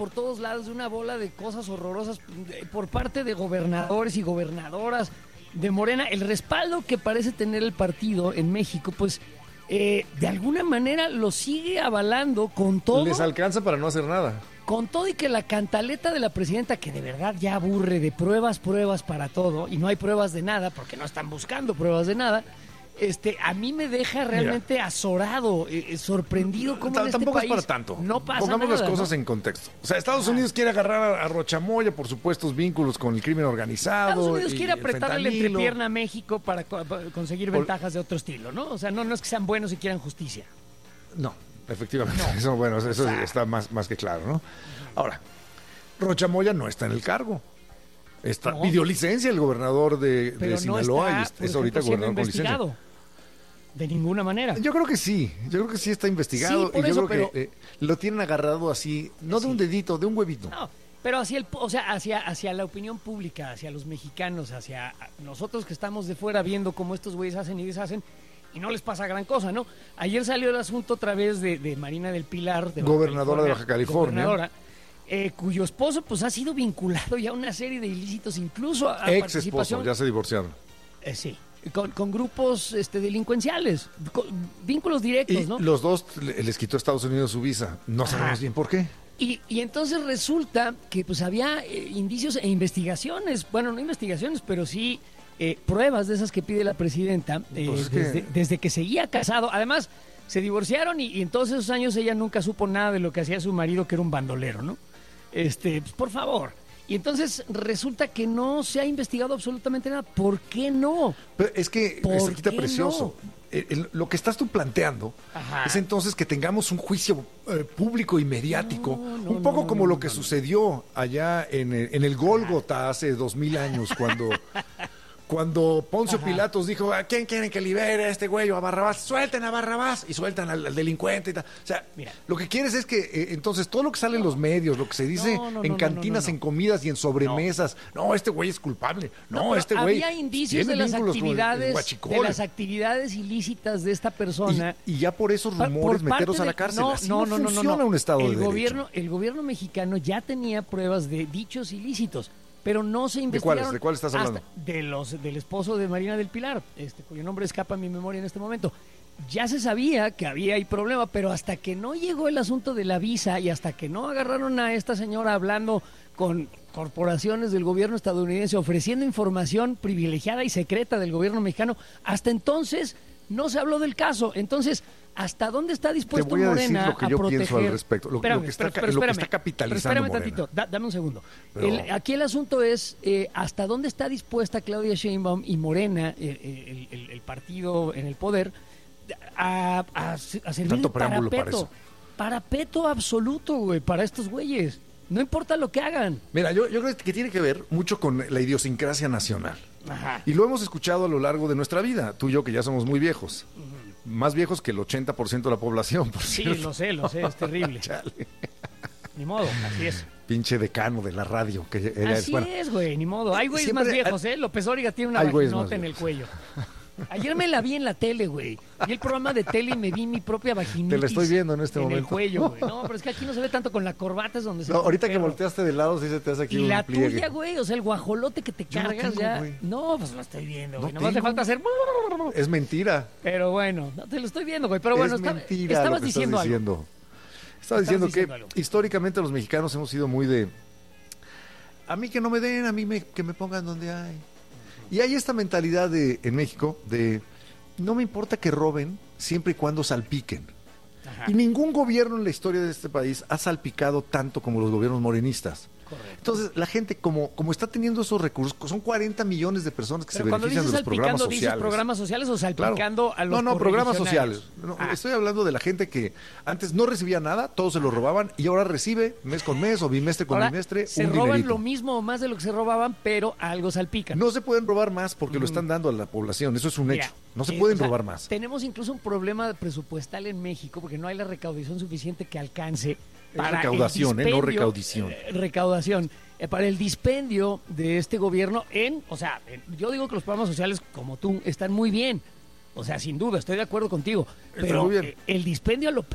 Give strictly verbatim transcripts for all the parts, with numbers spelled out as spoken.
por todos lados de una bola de cosas horrorosas por parte de gobernadores y gobernadoras de Morena. El respaldo que parece tener el partido en México, pues eh, de alguna manera lo sigue avalando con todo. Les alcanza para no hacer nada. Con todo y que la cantaleta de la presidenta, que de verdad ya aburre de pruebas, pruebas para todo, y no hay pruebas de nada, porque no están buscando pruebas de nada, este, a mí me deja realmente Mira, azorado, eh, sorprendido cómo en este tampoco país es para tanto. No pasa Pongamos nada, las cosas ¿no? en contexto. O sea, Estados Ajá. Unidos quiere agarrar a, a Rochamoya por supuestos vínculos con el crimen organizado. Estados Unidos y quiere el apretarle la fentanilo. entrepierna a México para, co- para conseguir Por- ventajas de otro estilo, ¿no? O sea, no, no es que sean buenos y quieran justicia. No, efectivamente. Eso, bueno, eso o sea, está más, más que claro, ¿no? Ahora, Rochamoya no está en el cargo. Está, No. pidió licencia el gobernador de, Pero de no Sinaloa está, y es, por es ejemplo, ahorita siendo gobernador con licencia. investigado. De ninguna manera. Yo creo que sí, yo creo que sí está investigado Sí, por y yo eso, creo pero- que eh, lo tienen agarrado así, no de Sí. un dedito, de un huevito. No, pero hacia el, o sea, hacia, hacia la opinión pública, hacia los mexicanos, hacia nosotros que estamos de fuera viendo cómo estos güeyes hacen y deshacen, y no les pasa gran cosa, ¿no? Ayer salió el asunto otra vez de, de Marina del Pilar, de Baja Gobernadora de Baja California. gobernadora, eh, cuyo esposo pues ha sido vinculado ya a una serie de ilícitos, incluso a, a Ex participación. esposo, ya se divorciaron. Eh, sí, con, con grupos este, delincuenciales, con vínculos directos, Y ¿no? los dos le- les quitó a Estados Unidos su visa. No sabemos Ajá. bien por qué. Y, y entonces resulta que pues había eh, indicios e investigaciones, bueno, no investigaciones, pero sí eh, pruebas de esas que pide la presidenta eh, Pues es que- desde, desde que seguía casado. Además, se divorciaron y, y en todos esos años ella nunca supo nada de lo que hacía su marido, que era un bandolero, ¿no? Este, pues, por favor. Y entonces resulta que no se ha investigado absolutamente nada. ¿Por qué no? Pero es que, ¿Por Estelita qué Precioso, el- el- lo que estás tú planteando Ajá. es entonces que tengamos un juicio eh, público y mediático, No, no, un poco no, como no, lo no, que no. sucedió allá en el, en el Gólgota hace dos mil años, cuando... Cuando Poncio Ajá. Pilatos dijo, ¿a quién quieren que libere a este güey o a Barrabás? Suelten a Barrabás y sueltan al, al delincuente y tal. O sea, Mira. lo que quieres es que eh, entonces todo lo que sale en los medios, lo que se dice No, no, en no, no, cantinas, no, no. en comidas y en sobremesas, no, este güey es culpable, no, pero este güey había indicios tiene de las vínculos con el- el actividades huachicol. de las actividades ilícitas de esta persona. Y, y ya por esos Pa- rumores por parte meterlos a la de- cárcel. No, Así no, no, no, no, no, funciona no. un Estado el de Derecho. gobierno, el gobierno mexicano ya tenía pruebas de dichos ilícitos, pero no se ¿De investigaron. cuáles? ¿De cuáles estás hasta- hablando? De los del esposo de Marina del Pilar, este, cuyo nombre escapa a mi memoria en este momento. Ya se sabía que había ahí problema, pero hasta que no llegó el asunto de la visa y hasta que no agarraron a esta señora hablando con corporaciones del gobierno estadounidense ofreciendo información privilegiada y secreta del gobierno mexicano, hasta entonces no se habló del caso. Entonces, ¿hasta dónde está dispuesto Te voy a decir Morena lo que a yo proteger? pienso al respecto, lo- lo Espérame, que está pero- ca- pero lo que espérame, está capitalizando pero espérame Morena. tantito, da- dame un segundo. Pero- El- aquí el asunto es eh, hasta dónde está dispuesta Claudia Sheinbaum y Morena, eh, el, el- el partido en el poder, a, a, a servir Tanto de preámbulo para parapeto. eso. Parapeto absoluto, güey, para estos güeyes. No importa lo que hagan. Mira, yo, yo creo que tiene que ver mucho con la idiosincrasia nacional. Ajá. Y lo hemos escuchado a lo largo de nuestra vida, tú y yo que ya somos muy viejos. Más viejos que el ochenta por ciento de la población, por Sí, cierto. lo sé, lo sé, es terrible. Chale. Ni modo, así es. Pinche decano de la radio. Que era, Así bueno, es, güey, ni modo. Hay güeyes Siempre más viejos, ¿eh? López Origa tiene una Hay güeyes vaginota más en el viejos. cuello. Ayer me la vi en la tele, güey. Vi el programa de tele y me vi mi propia vaginita. Te la estoy viendo en este en momento. el cuello, güey. No, pero es que aquí no se ve tanto con la corbata, es donde se No, ve ahorita el que perro. volteaste de lado, sí se te hace aquí Y un la pliegue. tuya, güey, o sea, el guajolote que te Yo no cargas tengo, ya. güey. No, pues lo estoy viendo, güey. No Nomás te tengo. falta hacer. Es mentira. Pero bueno, no te lo estoy viendo, güey. Pero bueno, es está- mentira estabas lo que diciendo estás algo. diciendo. Estaba diciendo que diciendo algo. históricamente los mexicanos hemos sido muy de a mí que no me den, a mí me- que me pongan donde hay. Y hay esta mentalidad de en México de no me importa que roben siempre y cuando salpiquen. Ajá, Y ningún gobierno en la historia de este país ha salpicado tanto como los gobiernos morenistas. correcto. Entonces, la gente, como, como está teniendo esos recursos, son cuarenta millones de personas que Pero se cuando benefician dices de los programas salpicando, ¿dices sociales. programas sociales o Claro. salpicando a los No, no, programas correligionarios? sociales. No, Ah. Estoy hablando de la gente que antes no recibía nada, todos se lo robaban y ahora recibe mes con mes o bimestre con Ahora, bimestre se un roban dinerito. lo mismo o más de lo que se robaban, pero algo salpican. No se pueden robar más porque lo están dando a la población, eso es un Mira, hecho. No se eh, pueden o sea, robar más. Tenemos incluso un problema presupuestal en México porque no hay la recaudación suficiente que alcance para recaudación, el eh, no dispendio- recaudición. eh, recaudación eh, para el dispendio de este gobierno en, o sea, en- yo digo que los programas sociales como tú están muy bien. O sea, sin duda, estoy de acuerdo contigo. Está Pero muy bien. eh, el dispendio a lo pendejo,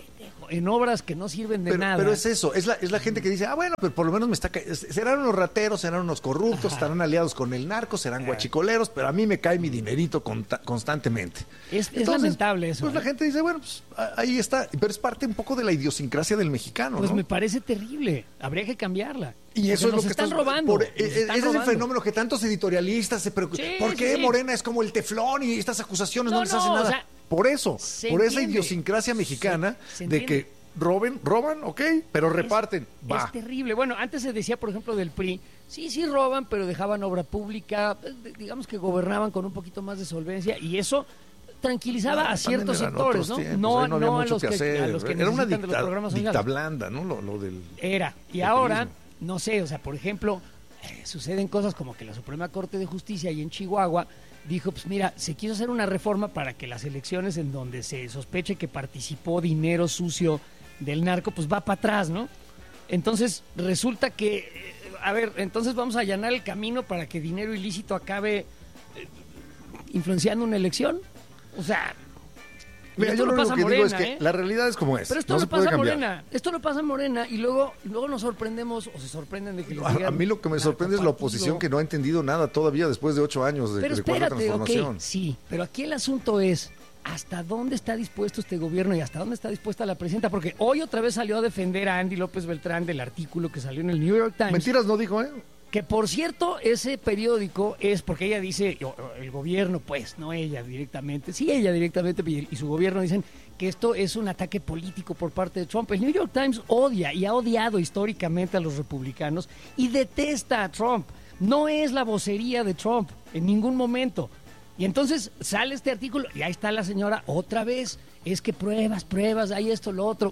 en obras que no sirven de pero, nada. Pero es eso, es la, es la gente que dice, ah, bueno, pero por lo menos me está ca- serán unos rateros, serán unos corruptos, Ajá. estarán aliados con el narco, serán Ajá. guachicoleros, pero a mí me cae mi dinerito conta- constantemente. Es, Entonces, es lamentable eso. Pues ¿eh? la gente dice, bueno, pues ahí está, pero es parte un poco de la idiosincrasia del mexicano, Pues ¿no? me parece terrible, habría que cambiarla. Y eso es lo que están estás, robando. Por, están ese robando. es el fenómeno que tantos editorialistas se preocupan. Sí, ¿Por qué sí, sí. Morena es como el teflón y estas acusaciones no, no les hacen no, nada? O sea, por eso, por esa entiende. idiosincrasia mexicana se, se de que roben, roban, ok, pero reparten. Es, va. es terrible. Bueno, antes se decía, por ejemplo, del P R I, sí, sí roban, pero dejaban obra pública, digamos que gobernaban con un poquito más de solvencia y eso tranquilizaba no, a ciertos sectores, ¿no? Tiempos, no, no, no a, a, los que que, a los que Era una necesitan dicta, de los programas dicta sociales. blanda, ¿no? Lo, lo del Era. Y ahora, no sé, o sea, por ejemplo, eh, suceden cosas como que la Suprema Corte de Justicia y en Chihuahua dijo, pues mira, se quiso hacer una reforma para que las elecciones en donde se sospeche que participó dinero sucio del narco, pues va para atrás, ¿no? Entonces resulta que, eh, a ver, entonces vamos a allanar el camino para que dinero ilícito acabe eh, influenciando una elección. O sea, mira, yo lo único que Morena, digo es que ¿eh? la realidad es como es. Pero esto no no se puede pasa cambiar. Morena, esto no pasa Morena y luego, luego nos sorprendemos o se sorprenden de que les A, digan a mí lo que me sorprende es la oposición que no ha entendido nada todavía después de ocho años de, pero de cuarta espérate, transformación. ok, sí, pero aquí el asunto es hasta dónde está dispuesto este gobierno y hasta dónde está dispuesta la presidenta, porque hoy otra vez salió a defender a Andy López Beltrán del artículo que salió en el New York Times. Mentiras no dijo, ¿eh? Que por cierto, ese periódico es porque ella dice, el gobierno, pues, no ella directamente, sí ella directamente y su gobierno dicen que esto es un ataque político por parte de Trump. El New York Times odia y ha odiado históricamente a los republicanos y detesta a Trump. No es la vocería de Trump en ningún momento. Y entonces sale este artículo y ahí está la señora otra vez. Es que pruebas, pruebas, hay esto, lo otro.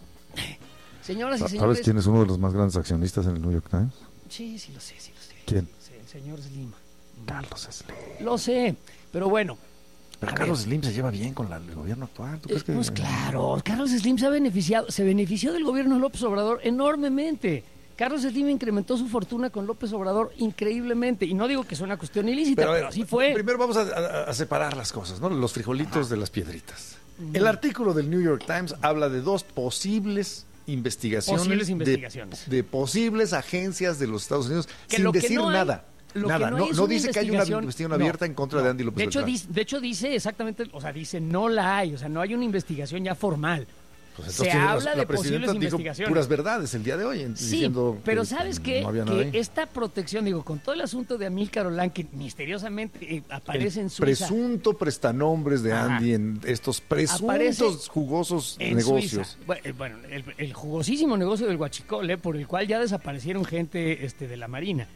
Señoras y señores. ¿Sabes quién es uno de los más grandes accionistas en el New York Times? Sí, sí lo sé, sí lo sé. ¿Quién? Sí, el señor Slim. Carlos Slim. Lo sé, pero bueno. Pero Carlos ver. Slim se lleva bien con la, el gobierno actual. ¿Tú crees eh, que... Pues claro, Carlos Slim se ha beneficiado, se benefició del gobierno de López Obrador enormemente. Carlos Slim incrementó su fortuna con López Obrador increíblemente. Y no digo que sea una cuestión ilícita, pero, pero así fue. Primero vamos a, a, a separar las cosas, ¿no? Los frijolitos Ajá. de las piedritas. Mm. El artículo del New York Times habla de dos posibles investigaciones, posibles investigaciones. De, de posibles agencias de los Estados Unidos que sin decir no hay, nada. Nada, no, no, no dice que hay una investigación no, abierta en contra no. de Andy López de hecho, Beltrán. Dice, de hecho dice exactamente, o sea, dice no la hay, o sea, no hay una investigación ya formal. Pues se habla la, de la posibles dijo investigaciones. Puras verdades el día de hoy. Sí, diciendo pero que, ¿sabes qué? No que esta protección, digo, con todo el asunto de Amílcar Olán, que misteriosamente eh, aparece el en Suiza. Presunto prestanombres de Ajá. Andy en estos presuntos jugosos en negocios. Suiza. Bueno, el, el jugosísimo negocio del huachicol, eh, por el cual ya desaparecieron gente este, de la Marina.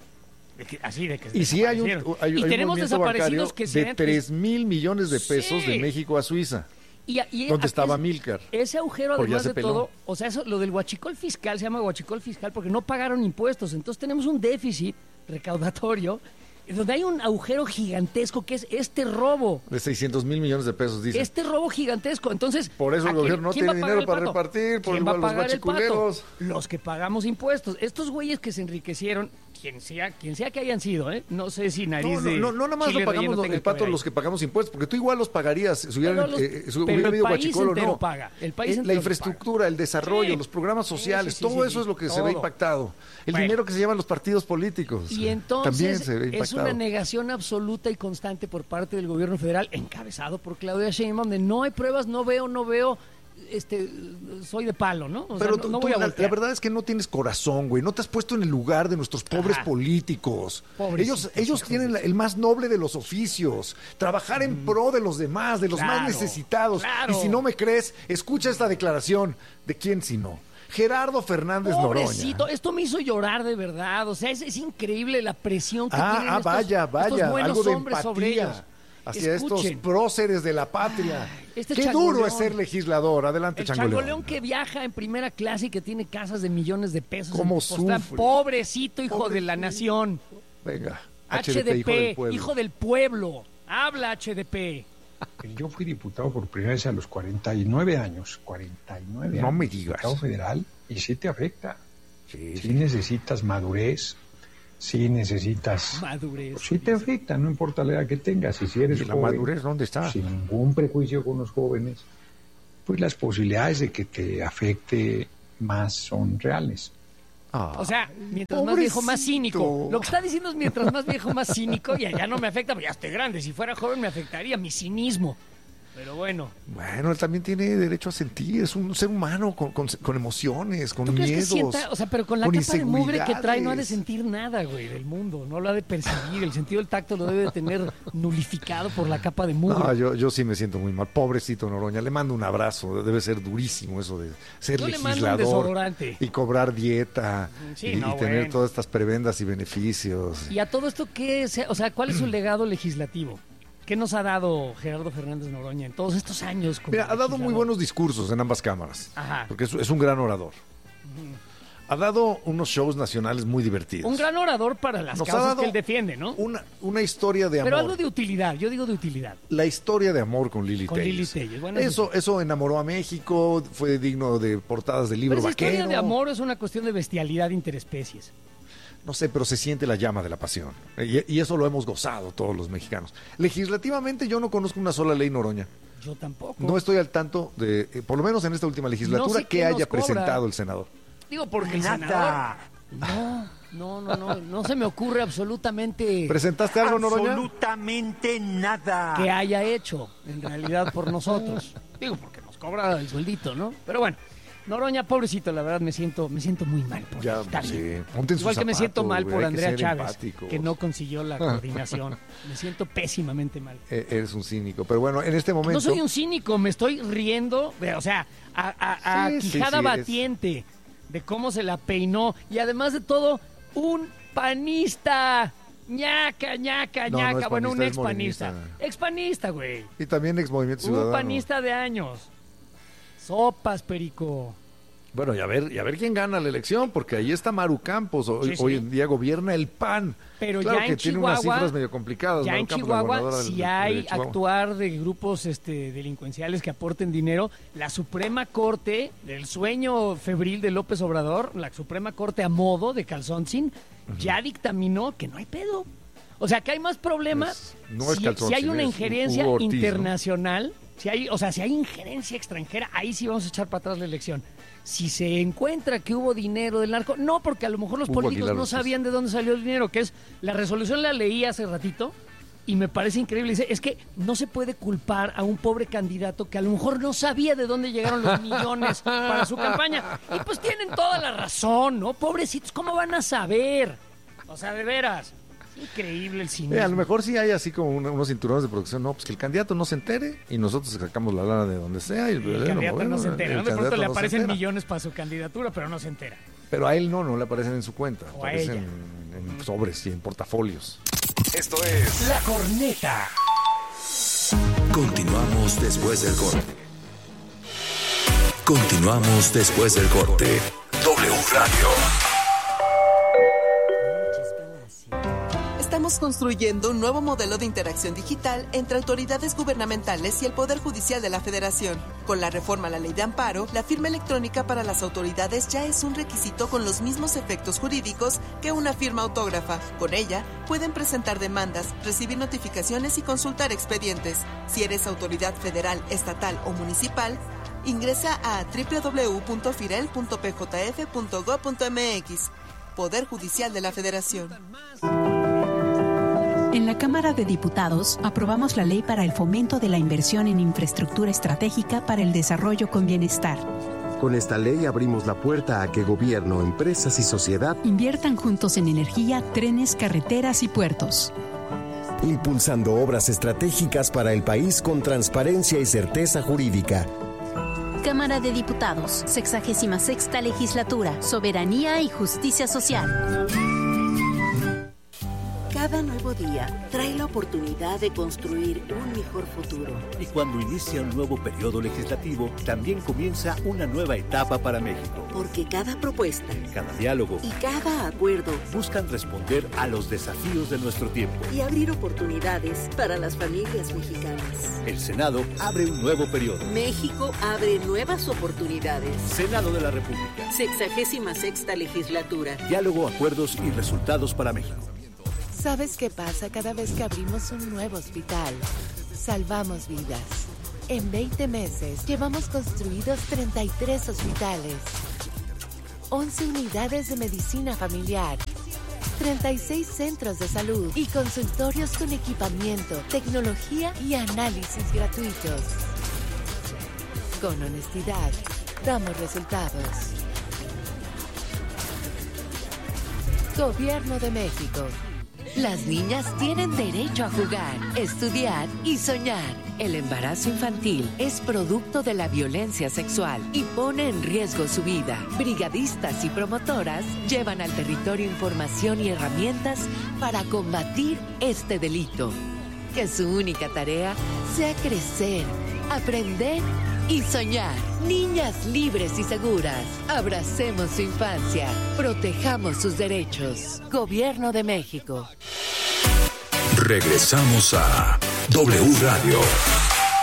Así de que y sí hay un, hay, y hay tenemos un desaparecidos que se de tres mil millones de pesos sí. de México a Suiza. Y, y donde estaba Amílcar. Ese agujero, además de todo, o sea, eso, lo del huachicol fiscal se llama huachicol fiscal porque no pagaron impuestos. Entonces tenemos un déficit recaudatorio donde hay un agujero gigantesco que es este robo. De seiscientos mil millones de pesos, dice. Este robo gigantesco. Entonces, por eso el gobierno no tiene dinero para pato? repartir, por ¿Quién igual va a los guachiculeros. Los que pagamos impuestos. Estos güeyes que se enriquecieron, quien sea, quien sea que hayan sido, ¿eh? No sé si nariz no, no, de no, no, nada más lo pagamos los, el pato los que pagamos impuestos, porque tú igual los pagarías si hubieran, los, eh, si hubiera habido guachicol o no. Paga. El país eh, la infraestructura, el desarrollo, sí. los programas sociales, sí, sí, sí, todo sí, eso sí, es lo que todo. se ve impactado. El bueno. dinero que se llevan los partidos políticos. Y entonces también se ve impactado. Es una negación absoluta y constante por parte del gobierno federal, encabezado por Claudia Sheinbaum, de no hay pruebas, no veo, no veo. Este, soy de palo, ¿no? O Pero sea, tú, no, no voy tú, a la, la verdad es que no tienes corazón, güey. No te has puesto en el lugar de nuestros pobres Ajá. políticos. Ellos, ellos tienen la, el más noble de los oficios. Trabajar en mm. pro de los demás, de los claro, más necesitados. Claro. Y si no me crees, escucha esta declaración. ¿De quién si no? Gerardo Fernández Pobrecito, Noroña. Esto me hizo llorar de verdad. O sea, es, es increíble la presión que ah, tienen ah, estos, vaya, vaya, estos buenos algo de hombres empatía sobre ellos. Hacia Escuchen. estos próceres de la patria. Ay, este Qué changoleón. duro es ser legislador. Adelante, el changoleón. changoleón que viaja en primera clase y que tiene casas de millones de pesos. ¿Cómo sufre? Pobrecito hijo Pobre de la nación. Venga, H D P, hijo del pueblo. Hijo del pueblo. Habla, H D P. Yo fui diputado por primera vez a los cuarenta y nueve años. cuarenta y nueve no años. me digas. Diputado federal. Y sí te afecta. Sí, sí, sí. necesitas madurez. Sí necesitas... Madurez. Pues sí te afecta, no importa la edad que tengas. Y si eres ¿Y la joven, madurez dónde está? sin ningún prejuicio con los jóvenes, pues las posibilidades de que te afecte más son reales. Ah, O sea, mientras pobrecito. más viejo, más cínico. Lo que está diciendo es mientras más viejo, más cínico, y allá no me afecta, porque ya estoy grande. Si fuera joven me afectaría mi cinismo. Pero bueno. Bueno, él también tiene derecho a sentir, es un ser humano con, con, con emociones, con ¿Tú crees miedos. que sienta? O sea, pero con la con capa de mugre que trae no ha de inseguridades. sentir nada, güey, del mundo. No lo ha de percibir. El sentido del tacto lo debe de tener nulificado por la capa de mugre. No, yo, yo sí me siento muy mal. Pobrecito Noroña, le mando un abrazo. Debe ser durísimo eso de ser Yo le mando un legislador desodorante. y cobrar dieta Sí, y, no, y tener bueno. todas estas prebendas y beneficios. Y a todo esto, ¿qué es? O sea, ¿cuál es su legado legislativo? ¿Qué nos ha dado Gerardo Fernández Noroña en todos estos años? Como Mira, ha dado muy legislador? buenos discursos en ambas cámaras, Ajá. porque es, es un gran orador. Ha dado unos shows nacionales muy divertidos. Un gran orador para las Nos ha causas dado que él defiende, ¿no? Una, una historia de amor. Pero algo de utilidad, yo digo de utilidad. La historia de amor con Lili Con Lili Telles. Telles, bueno, eso, eso enamoró a México, fue digno de portadas de libro Pero esa vaquero. historia de amor es una cuestión de bestialidad interespecies. No sé, pero se siente la llama de la pasión. Y, y eso lo hemos gozado todos los mexicanos. Legislativamente yo no conozco una sola ley Noroña. Yo tampoco. No estoy al tanto de, eh, por lo menos en esta última legislatura, No sé que qué nos haya cobra. presentado el senador. Digo, porque el senador... No, no, no, no, no se me ocurre absolutamente ¿Presentaste algo, Noroña? Absolutamente nada. que haya hecho, en realidad, por nosotros. Digo, porque nos cobra el sueldito, ¿no? Pero bueno, Noroña, pobrecito, la verdad me siento, me siento muy mal por Ya, él. Está sí. bien. Ponte en sus Igual que me siento zapatos, mal güey, por hay que Andrea ser Chávez, empáticos. que no consiguió la coordinación. Me siento pésimamente mal. Eh, eres un cínico. Pero bueno, en este momento... No soy un cínico, me estoy riendo, de- o sea, a, a- a Sí, sí, quijada sí, eres- batiente de cómo se la peinó. Y además de todo, un panista. ñaca, ñaca, No, no ñaca. es Bueno, un panista, es expanista. morenista. Expanista, güey. Y también ex Movimiento Un Ciudadano. panista de años. Sopas, perico. Bueno, y a ver, y a ver quién gana la elección, porque ahí está Maru Campos. Hoy, Sí, sí. hoy en día gobierna el P A N. Pero claro ya que en tiene Chihuahua, unas cifras medio complicadas. Ya Maru en Campos, la Chihuahua, gobernadora del- si de hay Chihuahua. actuar de grupos este, delincuenciales que aporten dinero, la Suprema Corte, del sueño febril de López Obrador, la Suprema Corte a modo de Calzoncin, ya dictaminó que no hay pedo. O sea, que hay más problemas Es- no es si, Calzoncin, si hay una es injerencia Hugo Ortiz, ¿no? internacional, si hay, o sea, si hay injerencia extranjera, ahí sí vamos a echar para atrás la elección. Si se encuentra que hubo dinero del narco, no, porque a lo mejor los Hugo políticos Aguilar no Ortiz. sabían de dónde salió el dinero, que es la resolución la leí hace ratito y me parece increíble. Dice, es que no se puede culpar a un pobre candidato que a lo mejor no sabía de dónde llegaron los millones para su campaña. Y pues tienen toda la razón, ¿no? Pobrecitos, ¿cómo van a saber? O sea, de veras, es increíble el cine. Eh, a lo mejor sí hay así como una- unos cinturones de producción, no, pues que el candidato no se entere y nosotros sacamos la lana de donde sea. Y El candidato no se entera, ¿no? De pronto le aparecen millones. millones para su candidatura, pero no se entera. Pero a él no, no le aparecen en su cuenta. O a aparecen ella. en, en sobres y en portafolios. Esto es La Corneta. Continuamos después del corte. Continuamos después del corte. W Radio. Estamos construyendo un nuevo modelo de interacción digital entre autoridades gubernamentales y el Poder Judicial de la Federación. Con la reforma a la Ley de Amparo, la firma electrónica para las autoridades ya es un requisito con los mismos efectos jurídicos que una firma autógrafa. Con ella, pueden presentar demandas, recibir notificaciones y consultar expedientes. Si eres autoridad federal, estatal o municipal, ingresa a doble u doble u doble u punto firel punto p j f punto gob punto m x. Poder Judicial de la Federación. En la Cámara de Diputados aprobamos la ley para el fomento de la inversión en infraestructura estratégica para el desarrollo con bienestar. Con esta ley abrimos la puerta a que gobierno, empresas y sociedad Inviertan juntos en energía, trenes, carreteras y puertos. impulsando obras estratégicas para el país con transparencia y certeza jurídica. Cámara de Diputados, sexagésima sexta legislatura, soberanía y justicia social. Cada nuevo día trae la oportunidad de construir un mejor futuro. Y cuando inicia un nuevo periodo legislativo, también comienza una nueva etapa para México. Porque cada propuesta, Cada diálogo y cada acuerdo buscan responder a los desafíos de nuestro tiempo. y abrir oportunidades para las familias mexicanas. El Senado abre un nuevo periodo. México abre nuevas oportunidades. Senado de la República. Sexagésima sexta legislatura. Diálogo, acuerdos y resultados para México. ¿Sabes qué pasa cada vez que abrimos un nuevo hospital? Salvamos vidas. En veinte meses, llevamos construidos treinta y tres hospitales, once unidades de medicina familiar, treinta y seis centros de salud y consultorios con equipamiento, tecnología y análisis gratuitos. Con honestidad, damos resultados. Gobierno de México. Las niñas tienen derecho a jugar, estudiar y soñar. El embarazo infantil es producto de la violencia sexual y pone en riesgo su vida. Brigadistas y promotoras llevan al territorio información y herramientas para combatir este delito. Que su única tarea sea crecer, aprender y soñar. Niñas libres y seguras. Abracemos su infancia. Protejamos sus derechos. Gobierno de México. Regresamos a W Radio.